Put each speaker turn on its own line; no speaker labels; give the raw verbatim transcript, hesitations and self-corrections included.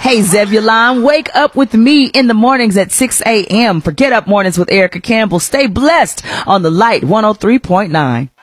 Hey, Zebulon, wake up with me in the mornings at six a.m. for Get Up Mornings with Erica Campbell. Stay blessed on the Light one oh three point nine.